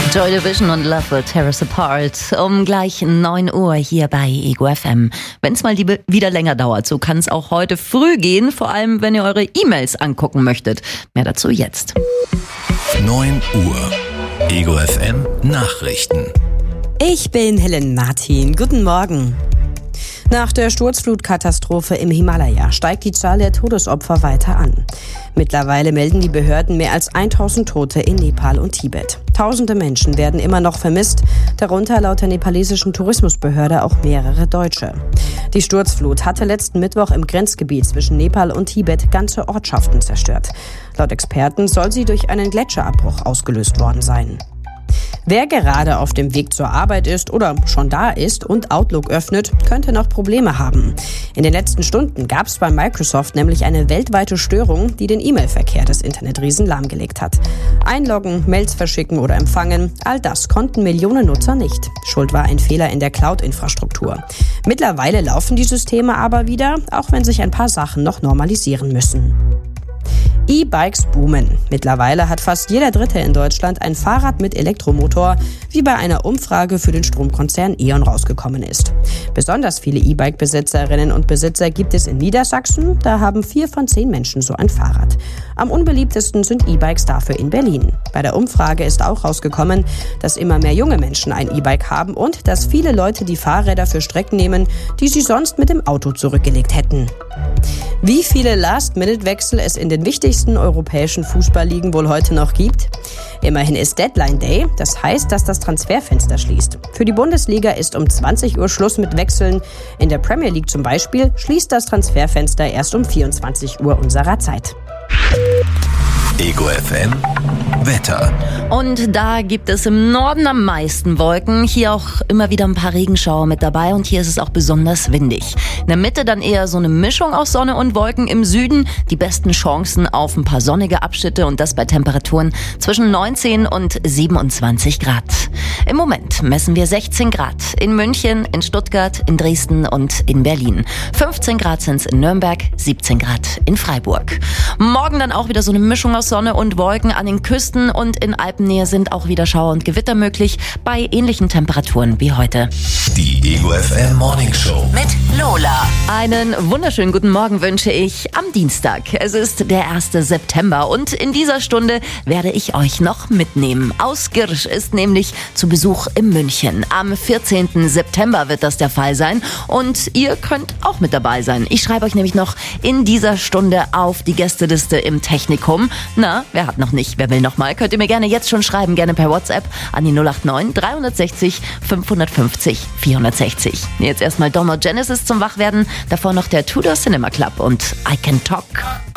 Joy Division und Love Will Tear Us Apart um gleich 9 Uhr hier bei Ego FM. Wenn es mal wieder länger dauert, so kann es auch heute früh gehen, vor allem wenn ihr eure E-Mails angucken möchtet. Mehr dazu jetzt. 9 Uhr. Ego FM Nachrichten. Ich bin Helen Martin. Guten Morgen. Nach der Sturzflutkatastrophe im Himalaya steigt die Zahl der Todesopfer weiter an. Mittlerweile melden die Behörden mehr als 1000 Tote in Nepal und Tibet. Tausende Menschen werden immer noch vermisst, darunter laut der nepalesischen Tourismusbehörde auch mehrere Deutsche. Die Sturzflut hatte letzten Mittwoch im Grenzgebiet zwischen Nepal und Tibet ganze Ortschaften zerstört. Laut Experten soll sie durch einen Gletscherabbruch ausgelöst worden sein. Wer gerade auf dem Weg zur Arbeit ist oder schon da ist und Outlook öffnet, könnte noch Probleme haben. In den letzten Stunden gab es bei Microsoft nämlich eine weltweite Störung, die den E-Mail-Verkehr des Internetriesen lahmgelegt hat. Einloggen, Mails verschicken oder empfangen, all das konnten Millionen Nutzer nicht. Schuld war ein Fehler in der Cloud-Infrastruktur. Mittlerweile laufen die Systeme aber wieder, auch wenn sich ein paar Sachen noch normalisieren müssen. E-Bikes boomen. Mittlerweile hat fast jeder Dritte in Deutschland ein Fahrrad mit Elektromotor, wie bei einer Umfrage für den Stromkonzern E.ON rausgekommen ist. Besonders viele E-Bike-Besitzerinnen und Besitzer gibt es in Niedersachsen. Da haben 4 von 10 Menschen so ein Fahrrad. Am unbeliebtesten sind E-Bikes dafür in Berlin. Bei der Umfrage ist auch rausgekommen, dass immer mehr junge Menschen ein E-Bike haben und dass viele Leute die Fahrräder für Strecken nehmen, die sie sonst mit dem Auto zurückgelegt hätten. Wie viele Last-Minute-Wechsel es in den wichtigsten europäischen Fußballligen wohl heute noch gibt? Immerhin ist Deadline Day, das heißt, dass das Transferfenster schließt. Für die Bundesliga ist um 20 Uhr Schluss mit Wechseln. In der Premier League zum Beispiel schließt das Transferfenster erst um 24 Uhr unserer Zeit. Ego FM Wetter. Und da gibt es im Norden am meisten Wolken, hier auch immer wieder ein paar Regenschauer mit dabei und hier ist es auch besonders windig. In der Mitte dann eher so eine Mischung aus Sonne und Wolken, im Süden die besten Chancen auf ein paar sonnige Abschnitte und das bei Temperaturen zwischen 19 und 27 Grad. Im Moment messen wir 16 Grad in München, in Stuttgart, in Dresden und in Berlin. 15 Grad sind es in Nürnberg, 17 Grad in Freiburg. Morgen dann auch wieder so eine Mischung aus Sonne und Wolken. An den Küsten und in Alpennähe sind auch wieder Schauer und Gewitter möglich, bei ähnlichen Temperaturen wie heute. Die Ego FM Morning Show mit Lola. Einen wunderschönen guten Morgen wünsche ich am Dienstag. Es ist der 1. September und in dieser Stunde werde ich euch noch mitnehmen. Ausgirsch ist nämlich zu Besuch in München. Am 14. September wird das der Fall sein und ihr könnt auch mit dabei sein. Ich schreibe euch nämlich noch in dieser Stunde auf die Gästeliste im Technikum. Na, wer hat noch nicht? Wer will noch mal? Könnt ihr mir gerne jetzt schon schreiben, gerne per WhatsApp an die 089 360 550 460. Jetzt erstmal Domo Genesis zum Wachwerden, davor noch der Tudor Cinema Club und I Can Talk.